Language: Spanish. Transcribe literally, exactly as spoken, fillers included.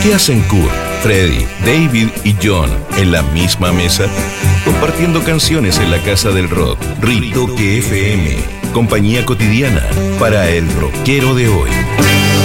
¿Qué hacen Kurt, Freddy, David y John en la misma mesa? Compartiendo canciones en la casa del rock. Ritoque F M, compañía cotidiana para el rockero de hoy.